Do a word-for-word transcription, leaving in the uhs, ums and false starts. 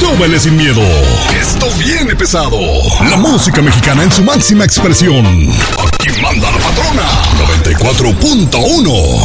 súbele sin miedo. Esto viene pesado. La música mexicana en su máxima expresión. Aquí manda la patrona. noventa y cuatro punto uno.